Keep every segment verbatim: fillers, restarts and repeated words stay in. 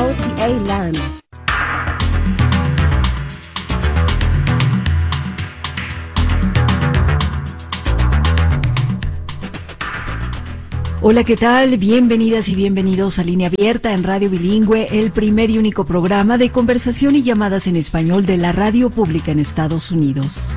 O T A Laramie. Hola, ¿qué tal? Bienvenidas y bienvenidos a Línea Abierta en Radio Bilingüe, el primer y único programa de conversación y llamadas en español de la radio pública en Estados Unidos.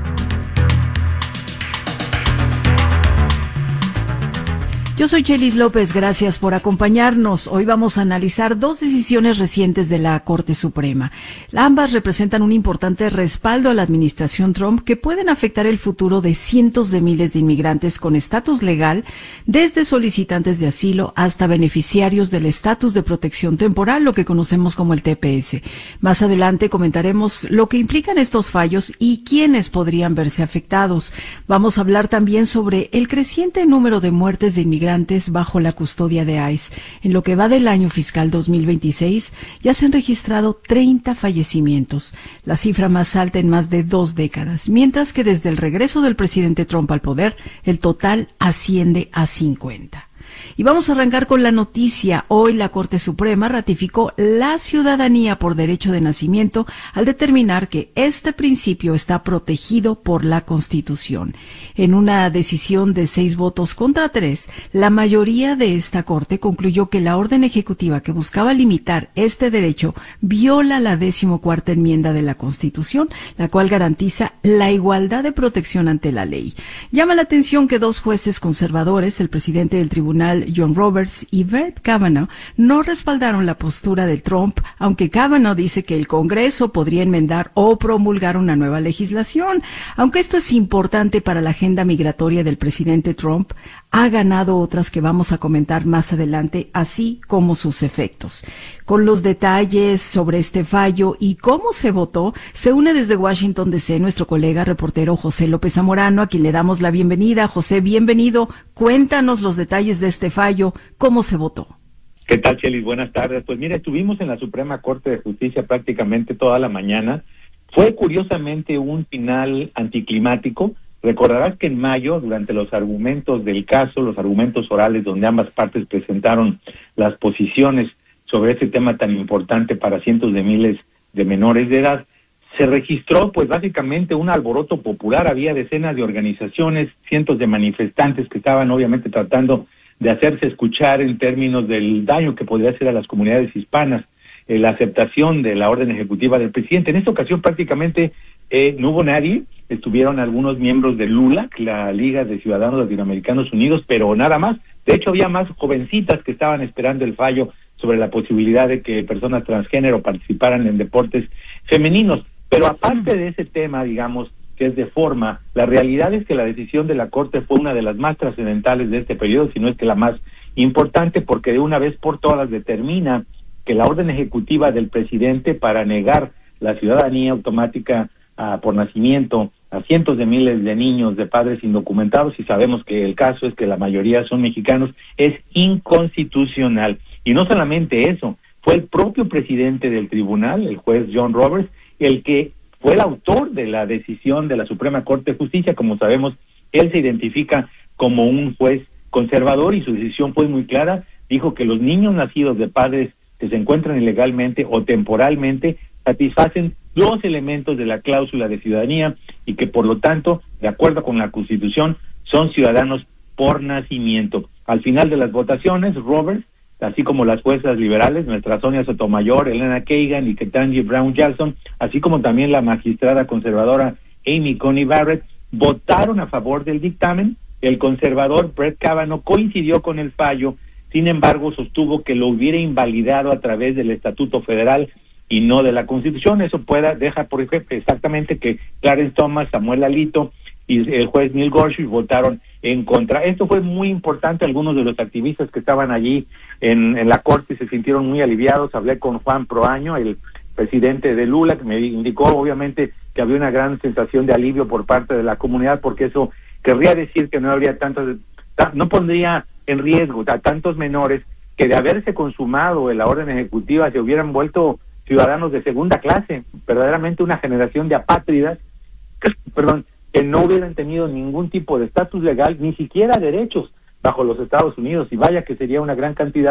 Yo soy Chelis López, gracias por acompañarnos. Hoy vamos a analizar dos decisiones recientes de la Corte Suprema. Ambas representan un importante respaldo a la administración Trump que pueden afectar el futuro de cientos de miles de inmigrantes con estatus legal, desde solicitantes de asilo hasta beneficiarios del estatus de protección temporal, lo que conocemos como el T P S. Más adelante comentaremos lo que implican estos fallos y quiénes podrían verse afectados. Vamos a hablar también sobre el creciente número de muertes de inmigrantes bajo la custodia de ICE. En lo que va del año fiscal dos mil veintiséis, ya se han registrado treinta fallecimientos, la cifra más alta en más de dos décadas, mientras que desde el regreso del presidente Trump al poder, el total asciende a cincuenta. Y vamos a arrancar con la noticia. Hoy la Corte Suprema ratificó la ciudadanía por derecho de nacimiento al determinar que este principio está protegido por la Constitución. En una decisión de seis votos contra tres, la mayoría de esta Corte concluyó que la orden ejecutiva que buscaba limitar este derecho viola la decimocuarta enmienda de la Constitución, la cual garantiza la igualdad de protección ante la ley. Llama la atención que dos jueces conservadores, el presidente del tribunal John Roberts y Brett Kavanaugh, no respaldaron la postura de Trump, aunque Kavanaugh dice que el Congreso podría enmendar o promulgar una nueva legislación. Aunque esto es importante para la agenda migratoria del presidente Trump, ha ganado otras que vamos a comentar más adelante, así como sus efectos. Con los detalles sobre este fallo y cómo se votó, se une desde Washington D C nuestro colega reportero José López Zamorano, a quien le damos la bienvenida. José, bienvenido. Cuéntanos los detalles de este fallo, cómo se votó. ¿Qué tal, Chelis? Buenas tardes. Pues mira, estuvimos en la Suprema Corte de Justicia prácticamente toda la mañana. Fue curiosamente un final anticlimático. Recordarás que en mayo, durante los argumentos del caso, los argumentos orales donde ambas partes presentaron las posiciones sobre este tema tan importante para cientos de miles de menores de edad, se registró pues básicamente un alboroto popular. Había decenas de organizaciones, cientos de manifestantes que estaban obviamente tratando de hacerse escuchar en términos del daño que podría hacer a las comunidades hispanas eh, la aceptación de la orden ejecutiva del presidente. En esta ocasión prácticamente eh, no hubo nadie. Estuvieron algunos miembros de LULAC, la Liga de Ciudadanos Latinoamericanos Unidos, pero nada más. De hecho, había más jovencitas que estaban esperando el fallo sobre la posibilidad de que personas transgénero participaran en deportes femeninos. Pero aparte de ese tema, digamos, que es de forma, la realidad es que la decisión de la Corte fue una de las más trascendentales de este periodo, si no es que la más importante, porque de una vez por todas determina que la orden ejecutiva del presidente para negar la ciudadanía automática uh, por nacimiento a cientos de miles de niños de padres indocumentados, y sabemos que el caso es que la mayoría son mexicanos, es inconstitucional. Y no solamente eso, fue el propio presidente del tribunal, el juez John Roberts, el que fue el autor de la decisión de la Suprema Corte de Justicia. Como sabemos, él se identifica como un juez conservador y su decisión fue muy clara. Dijo que los niños nacidos de padres que se encuentran ilegalmente o temporalmente satisfacen los elementos de la cláusula de ciudadanía y que, por lo tanto, de acuerdo con la Constitución, son ciudadanos por nacimiento. Al final de las votaciones, Roberts, así como las juezas liberales, nuestra Sonia Sotomayor, Elena Kagan y Ketanji Brown Jackson, así como también la magistrada conservadora Amy Coney Barrett, votaron a favor del dictamen. El conservador Brett Kavanaugh coincidió con el fallo, sin embargo sostuvo que lo hubiera invalidado a través del Estatuto Federal y no de la Constitución. Eso pueda, deja por ejemplo exactamente que Clarence Thomas, Samuel Alito y el juez Neil Gorsuch votaron en contra. Esto fue muy importante. Algunos de los activistas que estaban allí en, en la corte se sintieron muy aliviados. Hablé con Juan Proaño, el presidente de LULAC, que me indicó obviamente que había una gran sensación de alivio por parte de la comunidad, porque eso querría decir que no habría tantos, no pondría en riesgo a tantos menores que, de haberse consumado la orden ejecutiva, se hubieran vuelto ciudadanos de segunda clase, verdaderamente una generación de apátridas, perdón, que no hubieran tenido ningún tipo de estatus legal, ni siquiera derechos bajo los Estados Unidos. Y vaya que sería una gran cantidad,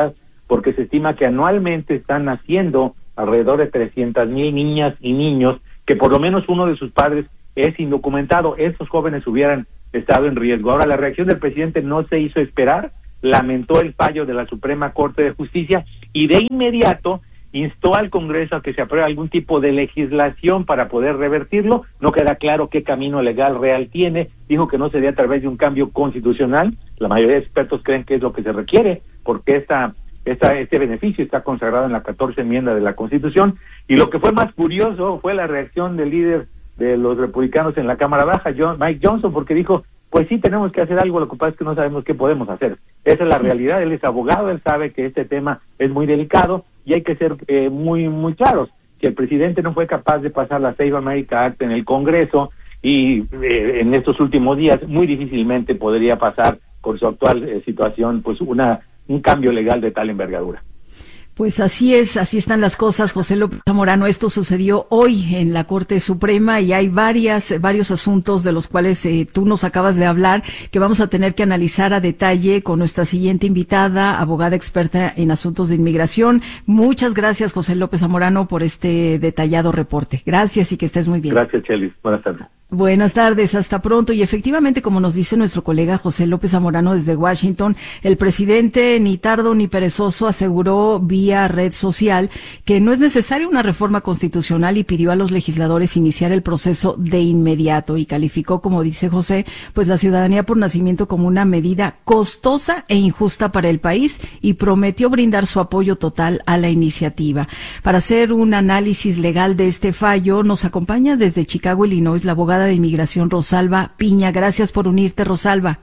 porque se estima que anualmente están naciendo alrededor de trescientas mil niñas y niños que por lo menos uno de sus padres es indocumentado. Estos jóvenes hubieran estado en riesgo. Ahora, la reacción del presidente no se hizo esperar, lamentó el fallo de la Suprema Corte de Justicia y de inmediato instó al Congreso a que se apruebe algún tipo de legislación para poder revertirlo. No queda claro qué camino legal real tiene. Dijo que no sería a través de un cambio constitucional. La mayoría de expertos creen que es lo que se requiere, porque esta, esta, este beneficio está consagrado en la catorce enmienda de la Constitución. Y lo que fue más curioso fue la reacción del líder de los republicanos en la Cámara Baja, John, Mike Johnson, porque dijo, pues sí, tenemos que hacer algo, lo que pasa es que no sabemos qué podemos hacer. Esa es la realidad. Él es abogado, él sabe que este tema es muy delicado y hay que ser eh, muy muy claros. Si el presidente no fue capaz de pasar la Save America Act en el Congreso y eh, en estos últimos días muy difícilmente podría pasar por su actual eh, situación pues una un cambio legal de tal envergadura. Pues así es, así están las cosas, José López Zamorano. Esto sucedió hoy en la Corte Suprema y hay varias, varios asuntos de los cuales eh, tú nos acabas de hablar que vamos a tener que analizar a detalle con nuestra siguiente invitada, abogada experta en asuntos de inmigración. Muchas gracias, José López Zamorano, por este detallado reporte. Gracias y que estés muy bien. Gracias, Chelis. Buenas tardes. Buenas tardes, hasta pronto. Y efectivamente, como nos dice nuestro colega José López Zamorano desde Washington, el presidente ni tardo ni perezoso aseguró vía red social que no es necesaria una reforma constitucional y pidió a los legisladores iniciar el proceso de inmediato y calificó, como dice José, pues la ciudadanía por nacimiento como una medida costosa e injusta para el país y prometió brindar su apoyo total a la iniciativa. Para hacer un análisis legal de este fallo, nos acompaña desde Chicago, Illinois, la abogada de inmigración Rosalba Piña. Gracias por unirte, Rosalba.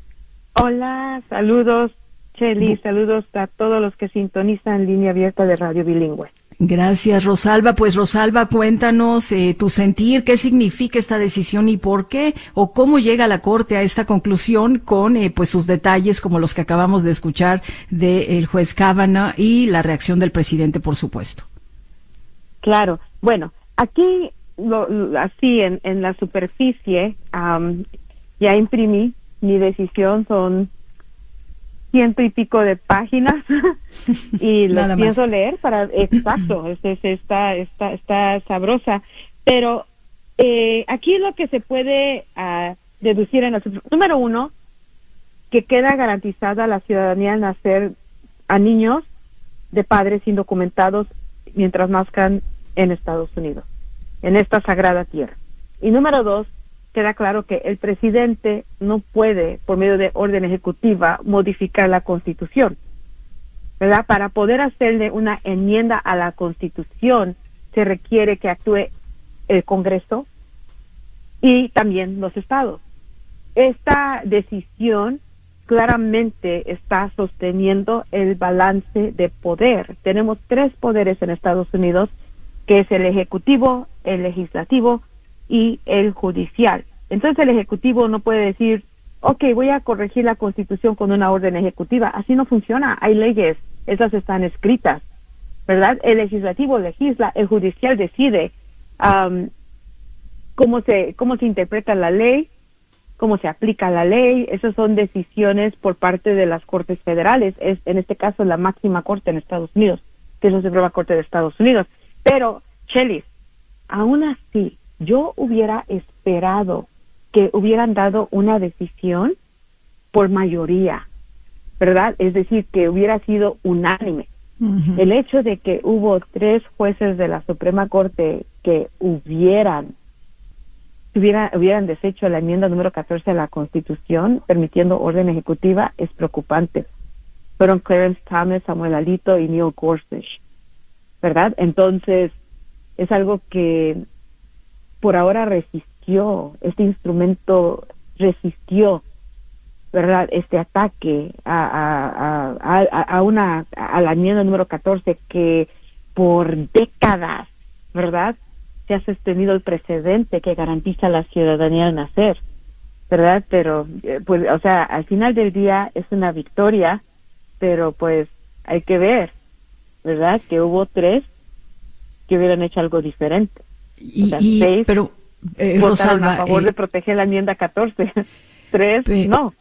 Hola, saludos, Chely, saludos a todos los que sintonizan Línea Abierta de Radio Bilingüe. Gracias, Rosalba. Pues, Rosalba, cuéntanos eh, tu sentir, qué significa esta decisión y por qué, o cómo llega la Corte a esta conclusión con eh, pues sus detalles como los que acabamos de escuchar del juez Kavanaugh y la reacción del presidente, por supuesto. Claro, bueno, aquí Lo, lo, así en, en la superficie um, ya imprimí mi decisión, son ciento y pico de páginas y lo pienso leer para exacto, es, es, está, está, está sabrosa, pero eh, aquí lo que se puede uh, deducir en la número uno, que queda garantizada la ciudadanía al nacer a niños de padres indocumentados mientras nazcan en Estados Unidos, en esta sagrada tierra. Y número dos, queda claro que el presidente no puede, por medio de orden ejecutiva, modificar la Constitución, ¿verdad? Para poder hacerle una enmienda a la Constitución, se requiere que actúe el Congreso y también los estados. Esta decisión claramente está sosteniendo el balance de poder. Tenemos tres poderes en Estados Unidos, que es el ejecutivo, el legislativo y el judicial. Entonces el ejecutivo no puede decir, ok, voy a corregir la Constitución con una orden ejecutiva. Así no funciona. Hay leyes, esas están escritas, ¿verdad? El legislativo legisla, el judicial decide um, cómo se cómo se interpreta la ley, cómo se aplica la ley. Esas son decisiones por parte de las Cortes Federales, es en este caso la máxima corte en Estados Unidos, que es la Suprema Corte de Estados Unidos. Pero, Chely, aún así, yo hubiera esperado que hubieran dado una decisión por mayoría, ¿verdad? Es decir, que hubiera sido unánime. Uh-huh. El hecho de que hubo tres jueces de la Suprema Corte que hubieran, hubieran, hubieran deshecho la enmienda número catorce de la Constitución, permitiendo orden ejecutiva, es preocupante. Fueron Clarence Thomas, Samuel Alito y Neil Gorsuch, ¿verdad? Entonces, es algo que por ahora resistió, este instrumento resistió, ¿verdad? Este ataque a, a, a, a, a una, a la enmienda número catorce que por décadas, ¿verdad? Se ha sostenido el precedente que garantiza la ciudadanía al nacer, ¿verdad? Pero, pues, o sea, al final del día es una victoria, pero pues hay que ver, ¿verdad? Que hubo tres que hubieran hecho algo diferente. Y, o sea, y seis pero eh, votaron Rosalba, a favor eh, de proteger la enmienda catorce. Tres, pe- no.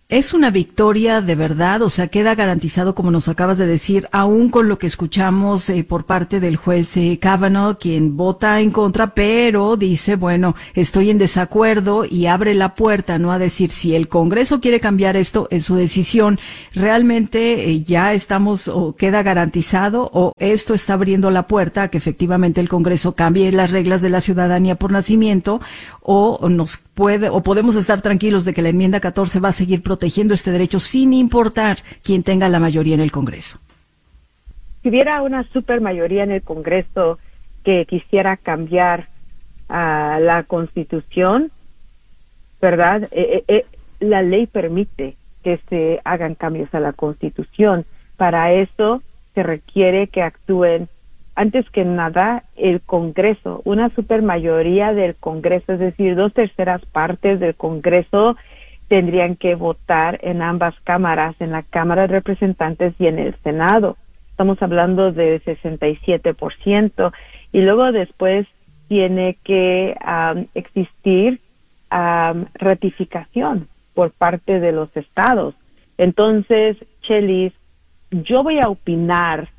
¿Es una victoria de verdad? O sea, queda garantizado, como nos acabas de decir, aún con lo que escuchamos eh, por parte del juez eh, Kavanaugh, quien vota en contra, pero dice, bueno, estoy en desacuerdo y abre la puerta, ¿no? A decir, si el Congreso quiere cambiar esto, es su decisión. ¿Realmente eh, ya estamos o queda garantizado o esto está abriendo la puerta a que efectivamente el Congreso cambie las reglas de la ciudadanía por nacimiento, o nos puede, o podemos estar tranquilos de que la enmienda catorce va a seguir protegiendo este derecho sin importar quién tenga la mayoría en el Congreso? Si hubiera una supermayoría en el Congreso que quisiera cambiar uh, la Constitución, ¿verdad? Eh, eh, la ley permite que se hagan cambios a la Constitución. Para eso se requiere que actúen, antes que nada, el Congreso, una supermayoría del Congreso, es decir, dos terceras partes del Congreso tendrían que votar en ambas cámaras, en la Cámara de Representantes y en el Senado. Estamos hablando de sesenta y siete por ciento. Y luego después tiene que um, existir um, ratificación por parte de los estados. Entonces, Chelis, yo voy a opinar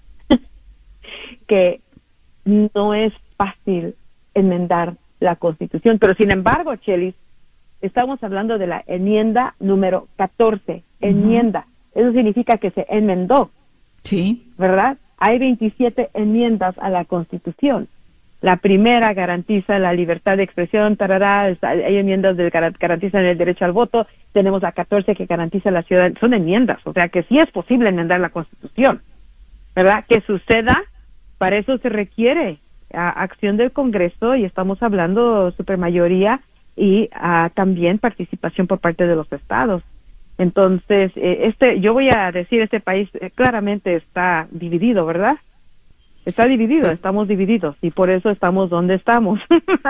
que no es fácil enmendar la Constitución, pero sin embargo, Chelis, estamos hablando de la enmienda número catorce, enmienda. Uh-huh. Eso significa que se enmendó. Sí. ¿Verdad? Hay veintisiete enmiendas a la Constitución. La primera garantiza la libertad de expresión, tarará, hay enmiendas que garantizan el derecho al voto, tenemos la catorce que garantiza la ciudadanía, son enmiendas, o sea que sí es posible enmendar la Constitución, ¿verdad? Que suceda, para eso se requiere uh, acción del Congreso y estamos hablando supermayoría y uh, también participación por parte de los estados. Entonces, eh, este, yo voy a decir, este país eh, claramente está dividido, ¿verdad? Está dividido, estamos divididos y por eso estamos donde estamos.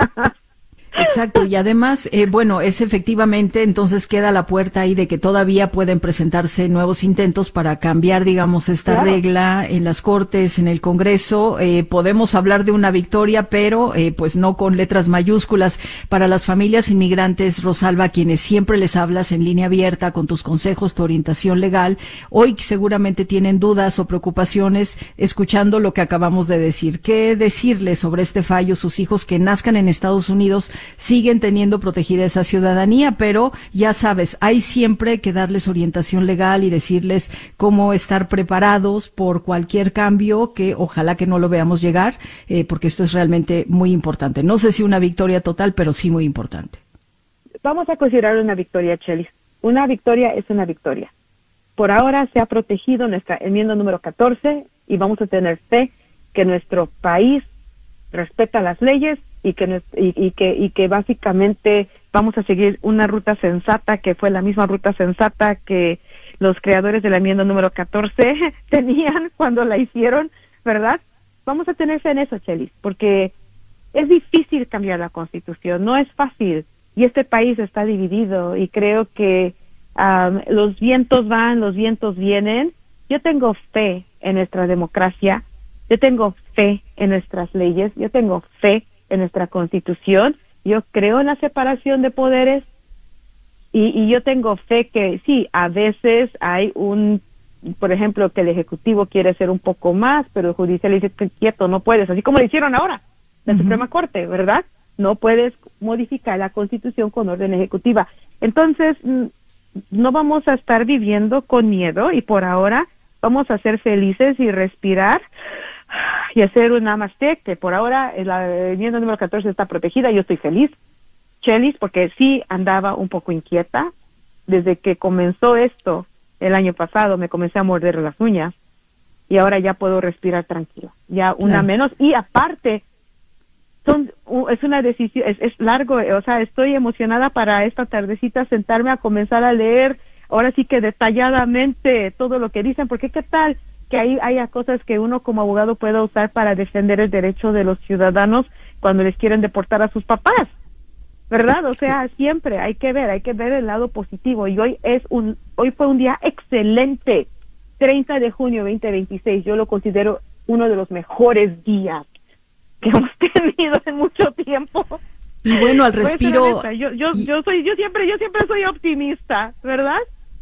Exacto, y además, eh, bueno, es efectivamente, entonces queda la puerta ahí de que todavía pueden presentarse nuevos intentos para cambiar, digamos, esta claro. regla en las Cortes, en el Congreso. Eh, podemos hablar de una victoria, pero eh, pues no con letras mayúsculas. Para las familias inmigrantes, Rosalba, quienes siempre les hablas en línea abierta con tus consejos, tu orientación legal, hoy seguramente tienen dudas o preocupaciones escuchando lo que acabamos de decir. ¿Qué decirles sobre este fallo? Sus hijos que nazcan en Estados Unidos siguen teniendo protegida esa ciudadanía, pero ya sabes, hay siempre que darles orientación legal y decirles cómo estar preparados por cualquier cambio que ojalá que no lo veamos llegar, eh, porque esto es realmente muy importante. No sé si una victoria total, pero sí muy importante. Vamos a considerar una victoria, Chelis. Una victoria es una victoria. Por ahora se ha protegido nuestra enmienda número catorce y vamos a tener fe que nuestro país respeta las leyes y que y, y que y que básicamente vamos a seguir una ruta sensata que fue la misma ruta sensata que los creadores de la enmienda número catorce tenían cuando la hicieron, ¿verdad? Vamos a tener fe en eso, Chelis, porque es difícil cambiar la Constitución, no es fácil y este país está dividido y creo que um, los vientos van, los vientos vienen. Yo tengo fe en nuestra democracia, yo tengo fe en nuestras leyes, yo tengo fe en nuestra Constitución, yo creo en la separación de poderes y, y yo tengo fe que sí, a veces hay un, por ejemplo, que el Ejecutivo quiere hacer un poco más, pero el Judicial dice que quieto, no puedes, así como lo hicieron ahora, la uh-huh. Suprema Corte, ¿verdad? No puedes modificar la Constitución con orden ejecutiva. Entonces, no vamos a estar viviendo con miedo y por ahora vamos a ser felices y respirar y hacer un namaste, que por ahora la enmienda número catorce está protegida. Yo estoy feliz, Chelis, porque sí andaba un poco inquieta. Desde que comenzó esto el año pasado, me comencé a morder las uñas y ahora ya puedo respirar tranquila. Ya una claro. menos. Y aparte, son es una decisión, es, es largo, o sea, estoy emocionada para esta tardecita sentarme a comenzar a leer, ahora sí que detalladamente todo lo que dicen, porque qué tal que ahí haya cosas que uno como abogado pueda usar para defender el derecho de los ciudadanos cuando les quieren deportar a sus papás, ¿verdad? O sea, siempre hay que ver, hay que ver el lado positivo y hoy es un, hoy fue un día excelente, treinta de junio veinte veintiséis, yo lo considero uno de los mejores días que hemos tenido en mucho tiempo. Y bueno, al respiro, yo, yo, yo soy, yo siempre, yo siempre soy optimista, ¿verdad?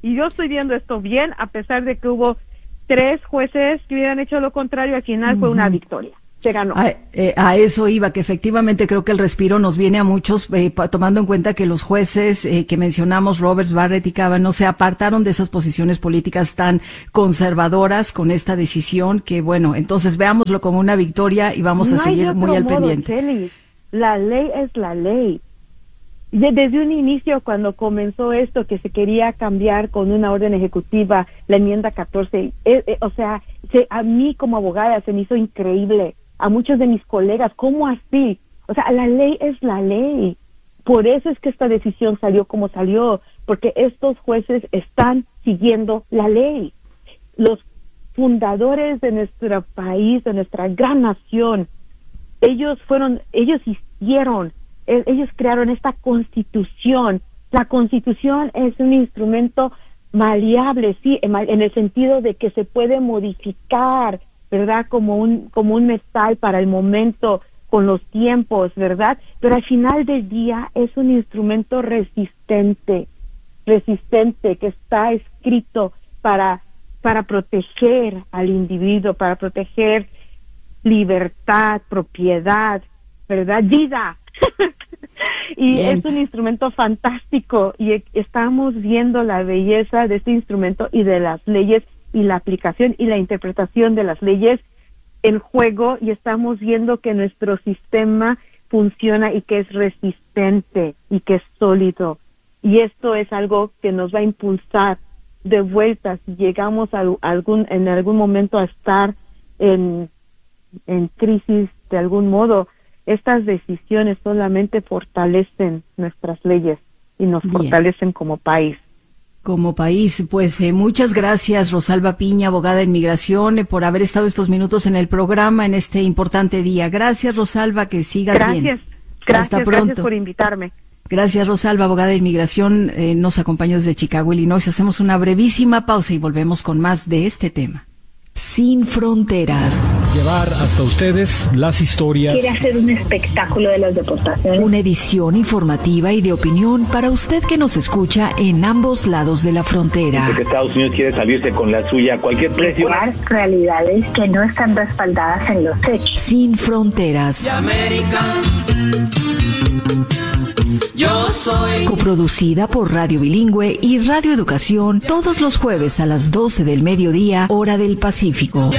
Y yo estoy viendo esto bien, a pesar de que hubo tres jueces que hubieran hecho lo contrario, al final uh-huh. fue una victoria. Se ganó. A, eh, a eso iba, que efectivamente creo que el respiro nos viene a muchos, eh, pa, tomando en cuenta que los jueces eh, que mencionamos, Roberts, Barrett y Kavanaugh, se apartaron de esas posiciones políticas tan conservadoras con esta decisión, que bueno, entonces veámoslo como una victoria y vamos no a seguir muy al modo, pendiente. Kelly. La ley es la ley. Desde un inicio, cuando comenzó esto, que se quería cambiar con una orden ejecutiva, la enmienda catorce, eh, eh, o sea, se, a mí como abogada se me hizo increíble, a muchos de mis colegas, ¿cómo así? O sea, la ley es la ley. Por eso es que esta decisión salió como salió, porque estos jueces están siguiendo la ley. Los fundadores de nuestro país, de nuestra gran nación, ellos fueron, ellos hicieron, ellos crearon esta constitución. La constitución es un instrumento maleable, sí, en el sentido de que se puede modificar, ¿verdad? Como un, como un metal para el momento, con los tiempos, ¿verdad? Pero al final del día es un instrumento resistente, resistente, que está escrito para, para proteger al individuo, para proteger libertad, propiedad, ¿verdad? Vida. Y Bien. Es un instrumento fantástico y estamos viendo la belleza de este instrumento y de las leyes y la aplicación y la interpretación de las leyes en juego, y estamos viendo que nuestro sistema funciona y que es resistente y que es sólido, y esto es algo que nos va a impulsar de vuelta si llegamos a algún en algún momento a estar en en crisis de algún modo. Estas decisiones solamente fortalecen nuestras leyes y nos Bien. fortalecen como país. Como país, pues eh, muchas gracias, Rosalba Piña, abogada en migración, eh, por haber estado estos minutos en el programa en este importante día. Gracias, Rosalba, que sigas gracias, bien. Gracias, Hasta pronto. Gracias por invitarme. Gracias, Rosalba, abogada de inmigración, eh, nos acompañó desde Chicago, Illinois. Hacemos una brevísima pausa y volvemos con más de este tema. Sin fronteras. Llevar hasta ustedes las historias. Quiere hacer un espectáculo de las deportaciones. Una edición informativa y de opinión para usted que nos escucha en ambos lados de la frontera. Porque Estados Unidos quiere salirse con la suya a cualquier precio. Realidades que no están respaldadas en los hechos. Sin fronteras. Yo soy. Coproducida por Radio Bilingüe y Radio Educación, todos los jueves a las doce del mediodía, hora del Pacífico.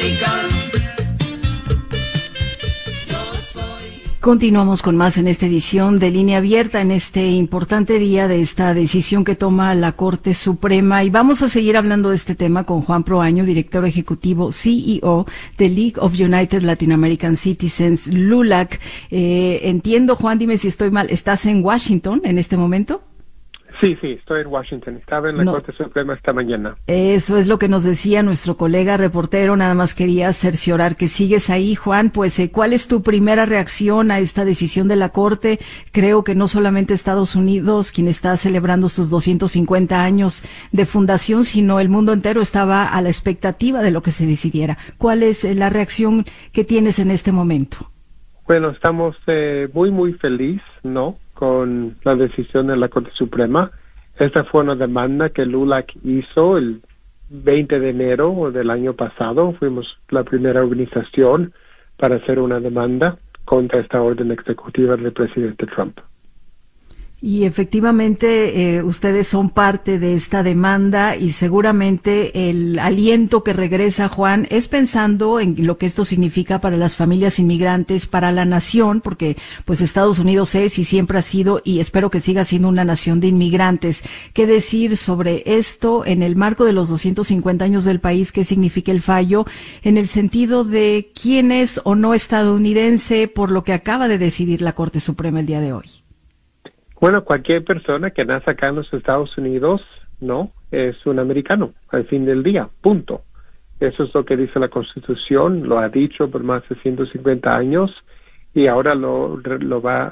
Continuamos con más en esta edición de Línea Abierta, en este importante día de esta decisión que toma la Corte Suprema, y vamos a seguir hablando de este tema con Juan Proaño, director ejecutivo C E O de League of United Latin American Citizens, LULAC. Eh, entiendo, Juan, dime si estoy mal, ¿estás en Washington en este momento? Sí, sí, estoy en Washington. Estaba en la no, Corte Suprema esta mañana. Eso es lo que nos decía nuestro colega reportero. Nada más quería cerciorar que sigues ahí, Juan. Pues, eh, ¿cuál es tu primera reacción a esta decisión de la Corte? Creo que no solamente Estados Unidos, quien está celebrando sus doscientos cincuenta años de fundación, sino el mundo entero estaba a la expectativa de lo que se decidiera. ¿Cuál es eh, la reacción que tienes en este momento? Bueno, estamos eh, muy, muy feliz, ¿no?, con la decisión de la Corte Suprema. Esta fue una demanda que LULAC hizo el veinte de enero del año pasado. Fuimos la primera organización para hacer una demanda contra esta orden ejecutiva del presidente Trump. Y efectivamente eh, ustedes son parte de esta demanda, y seguramente el aliento que regresa, Juan, es pensando en lo que esto significa para las familias inmigrantes, para la nación, porque pues Estados Unidos es y siempre ha sido, y espero que siga siendo, una nación de inmigrantes. ¿Qué decir sobre esto en el marco de los doscientos cincuenta años del país? ¿Qué significa el fallo en el sentido de quién es o no estadounidense por lo que acaba de decidir la Corte Suprema el día de hoy? Bueno, cualquier persona que nace acá en los Estados Unidos, no, es un americano, al fin del día, punto. Eso es lo que dice la Constitución, lo ha dicho por más de ciento cincuenta años, y ahora lo, lo va,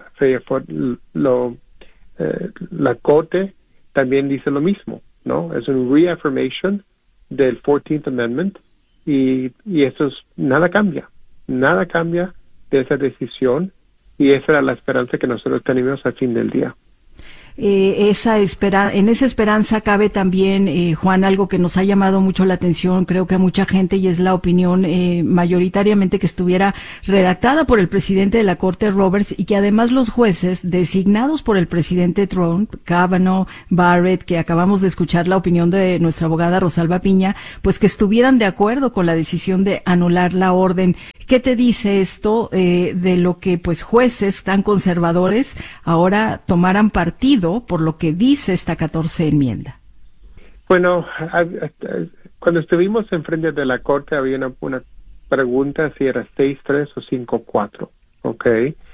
lo, eh, la Corte también dice lo mismo, ¿no? Es un reaffirmation del fourteenth Amendment, y, y eso es, nada cambia, nada cambia de esa decisión. Y esa era la esperanza que nosotros tenemos al fin del día. eh, esa espera, en esa esperanza cabe también, eh, Juan, algo que nos ha llamado mucho la atención, creo que a mucha gente, y es la opinión eh, mayoritariamente que estuviera redactada por el presidente de la Corte, Roberts, y que además los jueces designados por el presidente Trump, Kavanaugh, Barrett, que acabamos de escuchar la opinión de nuestra abogada Rosalba Piña, pues que estuvieran de acuerdo con la decisión de anular la orden. ¿Qué te dice esto eh, de lo que pues jueces tan conservadores ahora tomaran partido por lo que dice esta catorce enmienda? Bueno, cuando estuvimos enfrente de la Corte había una, una pregunta si era seis tres o cinco cuatro, ¿ok?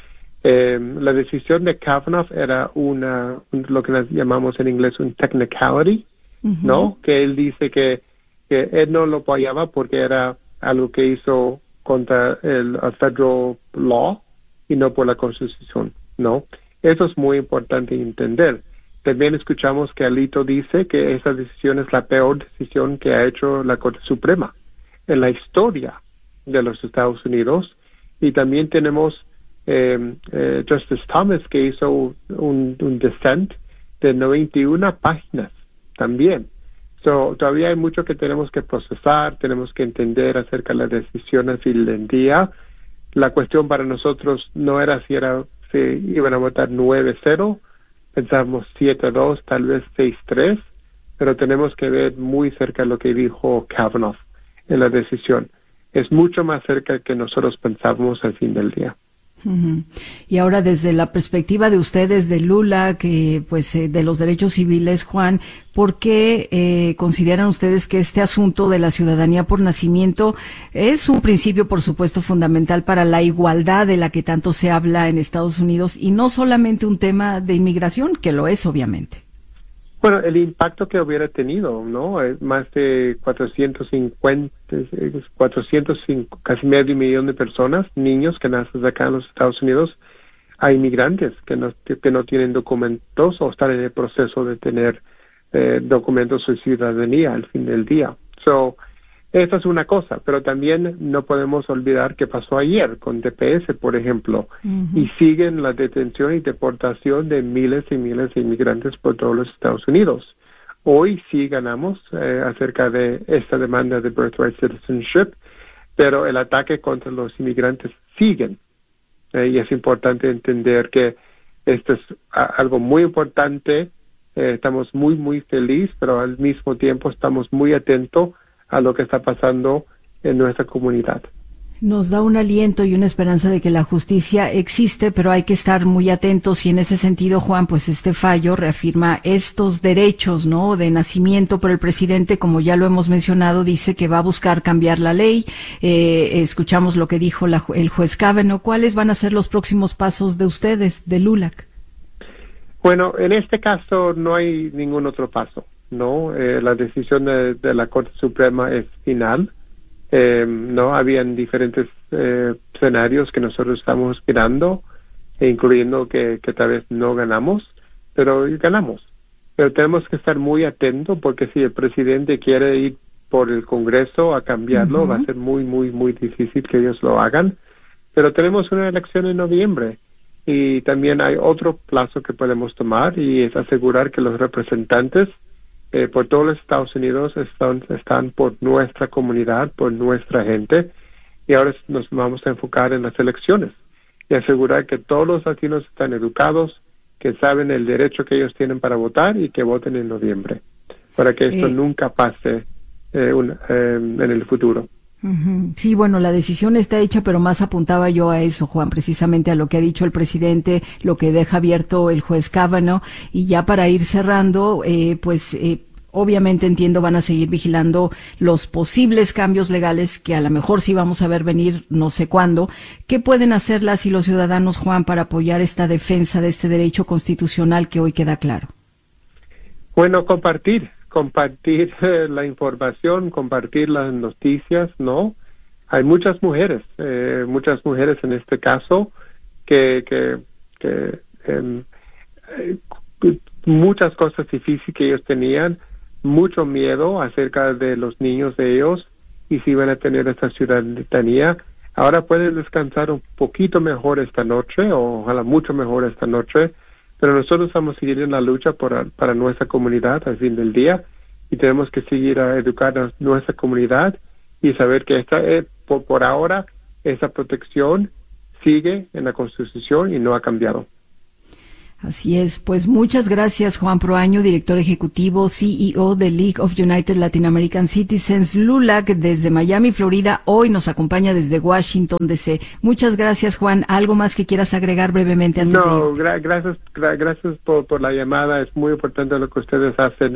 Eh, la decisión de Kavanaugh era una, un, lo que llamamos en inglés un technicality, uh-huh. ¿no? Que él dice que, que él no lo apoyaba porque era algo que hizo contra el federal law y no por la Constitución, ¿no? Eso es muy importante entender. También escuchamos que Alito dice que esa decisión es la peor decisión que ha hecho la Corte Suprema en la historia de los Estados Unidos. Y también tenemos eh, eh, Justice Thomas, que hizo un, un dissent de noventa y una páginas también. So, todavía hay mucho que tenemos que procesar, tenemos que entender acerca de las decisiones del día. La cuestión para nosotros no era si era si iban a votar nueve cero, pensamos siete dos, tal vez seis tres, pero tenemos que ver muy cerca lo que dijo Kavanaugh en la decisión. Es mucho más cerca que nosotros pensábamos al fin del día. Uh-huh. Y ahora desde la perspectiva de ustedes de Lula, que pues eh, de los derechos civiles, Juan, ¿por qué eh, consideran ustedes que este asunto de la ciudadanía por nacimiento es un principio, por supuesto, fundamental para la igualdad de la que tanto se habla en Estados Unidos y no solamente un tema de inmigración, que lo es obviamente? Bueno, el impacto que hubiera tenido, ¿no? Más de cuatrocientos cincuenta, cuatrocientos cinco, casi medio millón de personas, niños que nacen acá en los Estados Unidos, hay inmigrantes que no, que no tienen documentos o están en el proceso de tener eh, documentos de ciudadanía al fin del día. So, esa es una cosa, pero también no podemos olvidar qué pasó ayer con D P S, por ejemplo, uh-huh. y siguen la detención y deportación de miles y miles de inmigrantes por todos los Estados Unidos. Hoy sí ganamos eh, acerca de esta demanda de birthright citizenship, pero el ataque contra los inmigrantes siguen. Eh, y es importante entender que esto es a, algo muy importante. Eh, estamos muy, muy felices, pero al mismo tiempo estamos muy atentos a lo que está pasando en nuestra comunidad. Nos da un aliento y una esperanza de que la justicia existe, pero hay que estar muy atentos y en ese sentido, Juan, pues este fallo reafirma estos derechos, ¿no?, de nacimiento, pero el presidente, como ya lo hemos mencionado, dice que va a buscar cambiar la ley. Eh, escuchamos lo que dijo la, el juez Kavanaugh. ¿Cuáles van a ser los próximos pasos de ustedes, de LULAC? Bueno, en este caso no hay ningún otro paso. No, eh, la decisión de, de la Corte Suprema es final. Eh, no, habían diferentes eh, escenarios que nosotros estamos esperando, e incluyendo que, que tal vez no ganamos, pero ganamos. Pero tenemos que estar muy atentos porque si el presidente quiere ir por el Congreso a cambiarlo, uh-huh. va a ser muy, muy, muy difícil que ellos lo hagan. Pero tenemos una elección en noviembre. Y también hay otro plazo que podemos tomar y es asegurar que los representantes Eh, por todos los Estados Unidos están, están por nuestra comunidad, por nuestra gente, y ahora nos vamos a enfocar en las elecciones y asegurar que todos los latinos están educados, que saben el derecho que ellos tienen para votar y que voten en noviembre, para que esto eh. nunca pase eh, un, eh, en el futuro. Uh-huh. Sí, bueno, la decisión está hecha, pero más apuntaba yo a eso, Juan, precisamente a lo que ha dicho el presidente, lo que deja abierto el juez Kavanaugh, y ya para ir cerrando, eh, pues, eh, obviamente entiendo van a seguir vigilando los posibles cambios legales que a lo mejor sí vamos a ver venir no sé cuándo. ¿Qué pueden hacer las y los ciudadanos, Juan, para apoyar esta defensa de este derecho constitucional que hoy queda claro? Bueno, compartir. compartir eh, la información, compartir las noticias, ¿no? Hay muchas mujeres, eh, muchas mujeres en este caso, que, que, que eh, eh, muchas cosas difíciles que ellos tenían, mucho miedo acerca de los niños de ellos y si van a tener esta ciudadanía. Ahora pueden descansar un poquito mejor esta noche, o ojalá mucho mejor esta noche, pero nosotros vamos a seguir en la lucha por, para nuestra comunidad al fin del día, y tenemos que seguir a educar a nuestra comunidad y saber que esta, eh, por, por ahora esa protección sigue en la Constitución y no ha cambiado. Así es, pues muchas gracias Juan Proaño, director ejecutivo, C E O de League of United Latin American Citizens, LULAC, desde Miami, Florida. Hoy nos acompaña desde Washington, D C. Muchas gracias, Juan. ¿Algo más que quieras agregar brevemente antes no, de irte? No, gra gracias, gra gracias por, por la llamada. Es muy importante lo que ustedes hacen.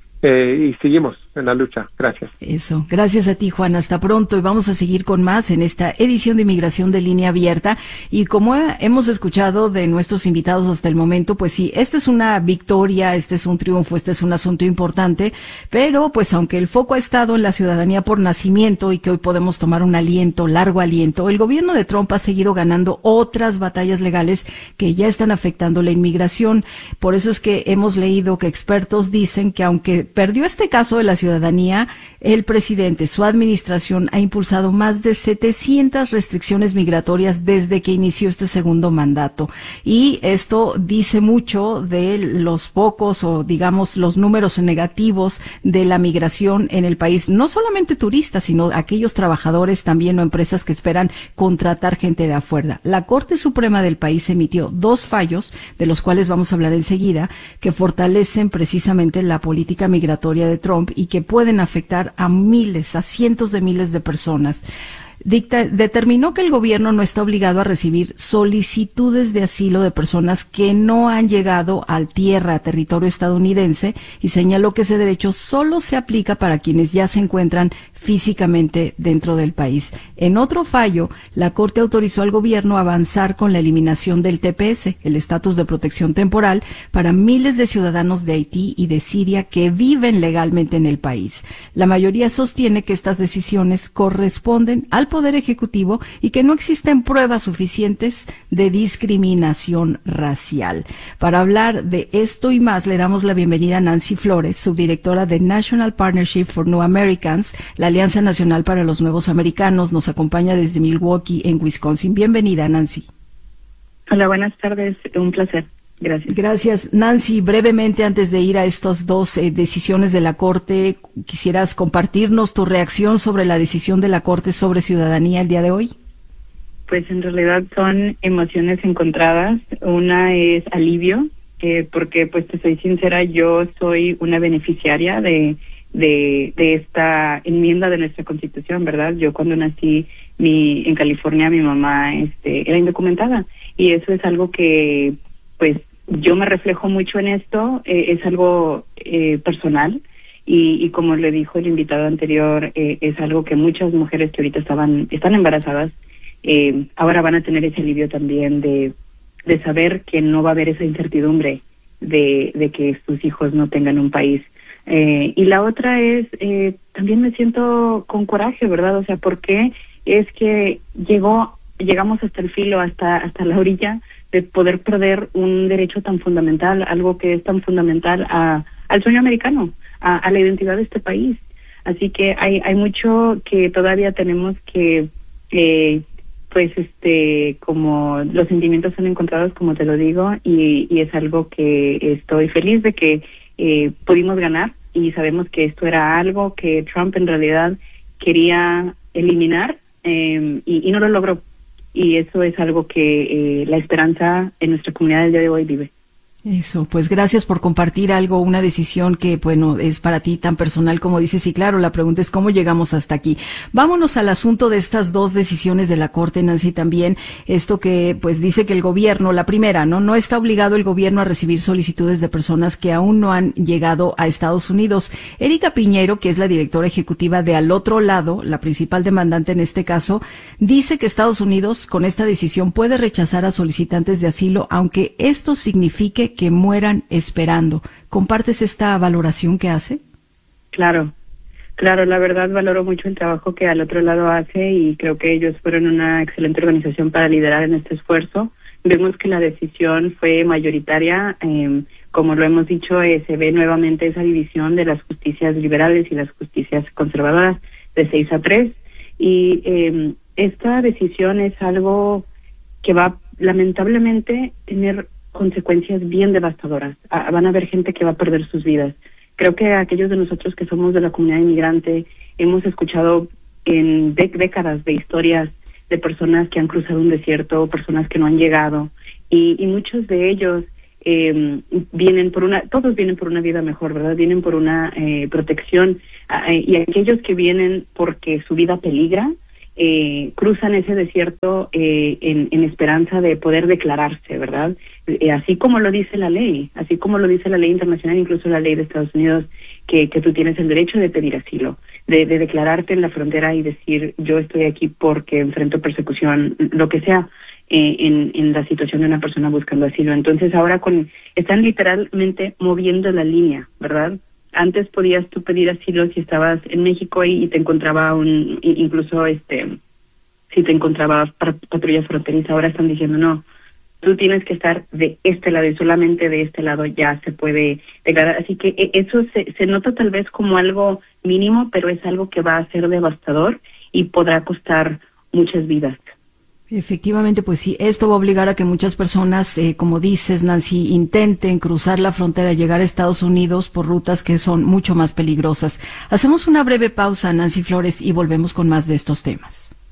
Eh, y seguimos en la lucha. Gracias. Eso. Gracias a ti, Juan. Hasta pronto. Y vamos a seguir con más en esta edición de Inmigración de Línea Abierta. Y como hemos escuchado de nuestros invitados hasta el momento, pues sí, esta es una victoria, este es un triunfo, este es un asunto importante. Pero, pues, aunque el foco ha estado en la ciudadanía por nacimiento y que hoy podemos tomar un aliento, largo aliento, el gobierno de Trump ha seguido ganando otras batallas legales que ya están afectando la inmigración. Por eso es que hemos leído que expertos dicen que aunque perdió este caso de la ciudadanía, el presidente, su administración, ha impulsado más de setecientas restricciones migratorias desde que inició este segundo mandato. Y esto dice mucho de los pocos, o digamos, los números negativos de la migración en el país. No solamente turistas, sino aquellos trabajadores también o empresas que esperan contratar gente de afuera. La Corte Suprema del país emitió dos fallos, de los cuales vamos a hablar enseguida, que fortalecen precisamente la política migratoria migratoria de Trump y que pueden afectar a miles, a cientos de miles de personas. Dicta, determinó que el gobierno no está obligado a recibir solicitudes de asilo de personas que no han llegado a tierra, a territorio estadounidense, y señaló que ese derecho solo se aplica para quienes ya se encuentran físicamente dentro del país. En otro fallo, la Corte autorizó al gobierno a avanzar con la eliminación del T P S, el estatus de protección temporal, para miles de ciudadanos de Haití y de Siria que viven legalmente en el país. La mayoría sostiene que estas decisiones corresponden al Poder Ejecutivo y que no existen pruebas suficientes de discriminación racial. Para hablar de esto y más, le damos la bienvenida a Nancy Flores, subdirectora de National Partnership for New Americans, la Alianza Nacional para los Nuevos Americanos. Nos acompaña desde Milwaukee, en Wisconsin. Bienvenida, Nancy. Hola, buenas tardes. Un placer. Gracias. Gracias. Nancy, brevemente, antes de ir a estas dos eh, decisiones de la Corte, ¿quisieras compartirnos tu reacción sobre la decisión de la Corte sobre ciudadanía el día de hoy? Pues en realidad son emociones encontradas. Una es alivio, eh, porque pues te soy sincera, yo soy una beneficiaria de, de, de esta enmienda de nuestra Constitución, ¿verdad? Yo cuando nací mi, en California, mi mamá este, era indocumentada, y eso es algo que pues yo me reflejo mucho en esto, eh, es algo eh, personal, y, y como le dijo el invitado anterior, eh, es algo que muchas mujeres que ahorita estaban están embarazadas, eh, ahora van a tener ese alivio también de, de saber que no va a haber esa incertidumbre de, de que sus hijos no tengan un país. Eh, y la otra es, eh, también me siento con coraje, ¿verdad? O sea, ¿por qué es que llegó, llegamos hasta el filo, hasta, hasta la orilla, de poder perder un derecho tan fundamental, algo que es tan fundamental a, al sueño americano, a, a la identidad de este país? Así que hay hay mucho que todavía tenemos que, eh, pues, este, como los sentimientos son encontrados, como te lo digo, y, y es algo que estoy feliz de que eh, pudimos ganar, y sabemos que esto era algo que Trump en realidad quería eliminar, eh, y, y no lo logró. Y eso es algo que eh, la esperanza en nuestra comunidad del día de hoy vive. Eso, pues gracias por compartir algo, una decisión que, bueno, es para ti tan personal como dices, y claro, la pregunta es cómo llegamos hasta aquí. Vámonos al asunto de estas dos decisiones de la Corte, Nancy, también, esto que, pues, dice que el gobierno, la primera, ¿no? No está obligado el gobierno a recibir solicitudes de personas que aún no han llegado a Estados Unidos. Erika Piñero, que es la directora ejecutiva de Al Otro Lado, la principal demandante en este caso, dice que Estados Unidos, con esta decisión, puede rechazar a solicitantes de asilo, aunque esto signifique que mueran esperando. ¿Compartes esta valoración que hace? Claro, claro, la verdad valoro mucho el trabajo que Al Otro Lado hace, y creo que ellos fueron una excelente organización para liderar en este esfuerzo. Vemos que la decisión fue mayoritaria, eh, como lo hemos dicho, eh, se ve nuevamente esa división de las justicias liberales y las justicias conservadoras de seis a tres, y eh, esta decisión es algo que va lamentablemente tener consecuencias bien devastadoras. Ah, van a haber gente que va a perder sus vidas. Creo que aquellos de nosotros que somos de la comunidad inmigrante hemos escuchado en de- décadas de historias de personas que han cruzado un desierto, personas que no han llegado, y, y muchos de ellos eh, vienen por una, todos vienen por una vida mejor, ¿verdad? Vienen por una eh, protección, eh, y aquellos que vienen porque su vida peligra, eh, cruzan ese desierto eh, en, en esperanza de poder declararse, ¿verdad? Eh, así como lo dice la ley, así como lo dice la ley internacional, incluso la ley de Estados Unidos, que, que tú tienes el derecho de pedir asilo, de, de declararte en la frontera y decir, yo estoy aquí porque enfrento persecución, lo que sea, eh, en, en la situación de una persona buscando asilo. Entonces ahora con están literalmente moviendo la línea, ¿verdad? Antes podías tú pedir asilo si estabas en México y, y te encontraba un, incluso este, si te encontraba patrulla fronteriza. Ahora están diciendo no, tú tienes que estar de este lado y solamente de este lado ya se puede declarar. Así que eso se, se nota tal vez como algo mínimo, pero es algo que va a ser devastador y podrá costar muchas vidas. Efectivamente, pues sí, esto va a obligar a que muchas personas, eh, como dices, Nancy, intenten cruzar la frontera, llegar a Estados Unidos por rutas que son mucho más peligrosas. Hacemos una breve pausa, Nancy Flores, y volvemos con más de estos temas.